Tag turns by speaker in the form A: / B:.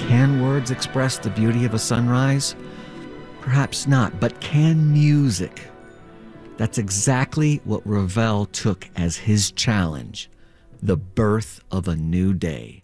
A: Can words express the beauty of a sunrise? Perhaps not, but can music? That's exactly what Ravel took as his challenge, the birth of a new day.